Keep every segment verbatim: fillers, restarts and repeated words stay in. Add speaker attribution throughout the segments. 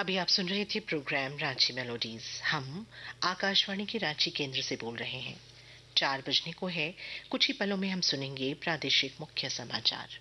Speaker 1: अभी आप सुन रहे थे प्रोग्राम रांची मेलोडीज। हम आकाशवाणी के रांची केंद्र से बोल रहे हैं। चार बजने को है, कुछ ही पलों में हम सुनेंगे प्रादेशिक मुख्य समाचार।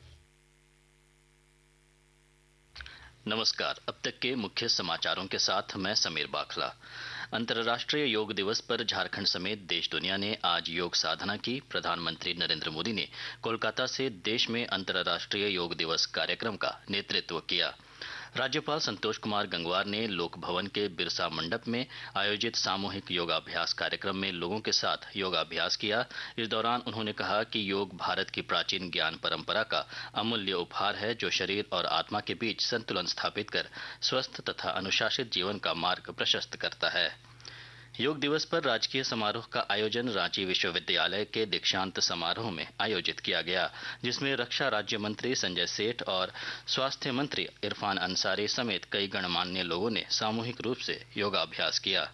Speaker 2: नमस्कार। अब तक के मुख्य समाचारों के साथ मैं समीर बाखला। अंतर्राष्ट्रीय योग दिवस पर झारखंड समेत देश दुनिया ने आज योग साधना की। प्रधानमंत्री नरेंद्र मोदी ने कोलकाता से देश में अंतर्राष्ट्रीय योग दिवस कार्यक्रम का नेतृत्व किया। राज्यपाल संतोष कुमार गंगवार ने लोक भवन के बिरसा मंडप में आयोजित सामूहिक योगाभ्यास कार्यक्रम में लोगों के साथ योगाभ्यास किया। इस दौरान उन्होंने कहा कि योग भारत की प्राचीन ज्ञान परंपरा का अमूल्य उपहार है, जो शरीर और आत्मा के बीच संतुलन स्थापित कर स्वस्थ तथा अनुशासित जीवन का मार्ग प्रशस्त करता है। योग दिवस पर राजकीय समारोह का आयोजन रांची विश्वविद्यालय के दीक्षांत समारोह में आयोजित किया गया, जिसमें रक्षा राज्य मंत्री संजय सेठ और स्वास्थ्य मंत्री इरफान अंसारी समेत कई गणमान्य लोगों ने सामूहिक रूप से योगाभ्यास किया।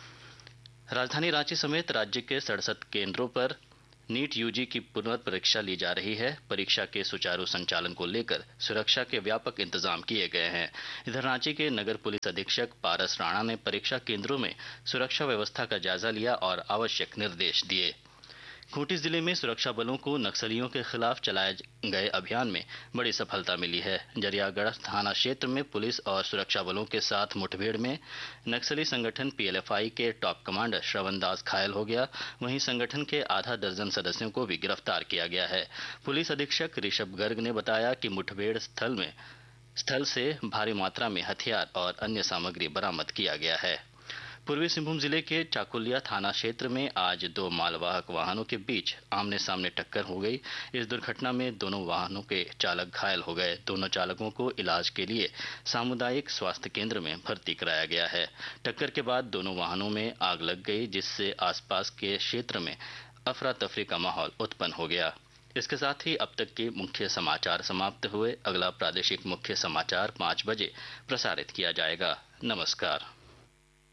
Speaker 2: राजधानी रांची समेत राज्य के सड़सठ केंद्रों पर नीट यूजी की पुनर्परीक्षा ली जा रही है। परीक्षा के सुचारू संचालन को लेकर सुरक्षा के व्यापक इंतजाम किए गए हैं। इधर रांची के नगर पुलिस अधीक्षक पारस राणा ने परीक्षा केंद्रों में सुरक्षा व्यवस्था का जायजा लिया और आवश्यक निर्देश दिए। खूंटी जिले में सुरक्षा बलों को नक्सलियों के खिलाफ चलाए गए अभियान में बड़ी सफलता मिली है। जरियागढ़ थाना क्षेत्र में पुलिस और सुरक्षा बलों के साथ मुठभेड़ में नक्सली संगठन पीएलएफआई के टॉप कमांडर श्रवण दास घायल हो गया। वहीं संगठन के आधा दर्जन सदस्यों को भी गिरफ्तार किया गया है। पुलिस अधीक्षक ऋषभ गर्ग ने बताया कि मुठभेड़ स्थल में स्थल से भारी मात्रा में हथियार और अन्य सामग्री बरामद किया गया है। पूर्वी सिंहभूम जिले के चाकुलिया थाना क्षेत्र में आज दो मालवाहक वाहनों के बीच आमने सामने टक्कर हो गई। इस दुर्घटना में दोनों वाहनों के चालक घायल हो गए। दोनों चालकों को इलाज के लिए सामुदायिक स्वास्थ्य केंद्र में भर्ती कराया गया है। टक्कर के बाद दोनों वाहनों में आग लग गई, जिससे आसपास के क्षेत्र में अफरा तफरी का माहौल उत्पन्न हो गया। इसके साथ ही अब तक के मुख्य समाचार समाप्त हुए। अगला प्रादेशिक मुख्य समाचार पाँच बजे प्रसारित किया जाएगा। नमस्कार।